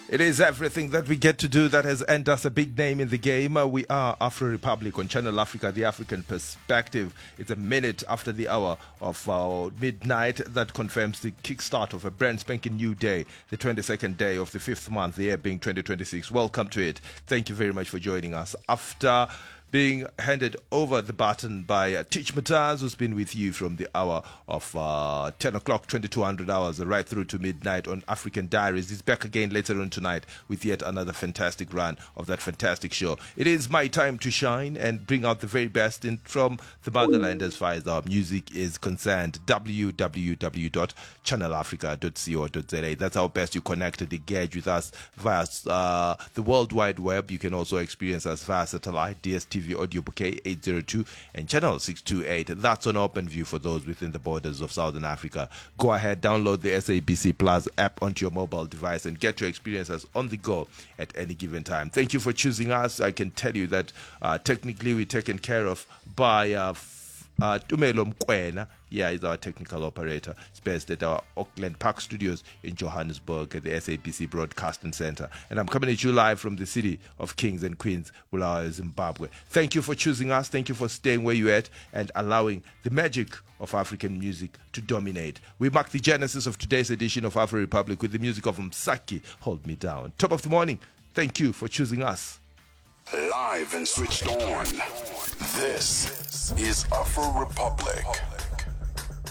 It is everything that we get to do that has earned us a big name in the game. We are Afro Republic on Channel Africa, the African perspective. It's a minute after the hour of midnight that confirms the kickstart of a brand spanking new day, the 22nd day of the 5th month, the year being 2026. Welcome to it. Thank you very much for joining us. After being handed over the baton by Teach Mataz, who's been with you from the hour of 10 o'clock, 2200 hours, right through to midnight on African Diaries. He's back again later on tonight with yet another fantastic run of that fantastic show. It is my time to shine and bring out the very best from the motherland as far as our music is concerned. www.channelafrica.co.za. That's how best you connect and engage with us via the World Wide Web. You can also experience us via satellite, DSTV audio bouquet 802 and channel 628. That's on OpenView for those within the borders of Southern Africa. Go ahead, download the SABC Plus app onto your mobile device and get to experience us on the go at any given time. Thank you for choosing us. I can tell you that technically we're taken care of by Tumelo Mkwena. Yeah, he's our technical operator. It's based at our Auckland Park Studios in Johannesburg at the SABC Broadcasting Center. And I'm coming at you live from the city of Kings and Queens, Bulawayo, Zimbabwe. Thank you for choosing us. Thank you for staying where you're at and allowing the magic of African music to dominate. We mark the genesis of today's edition of Afro Republic with the music of Msaki, Hold Me Down. Top of the morning. Thank you for choosing us. Live and switched on. This is Afro Republic.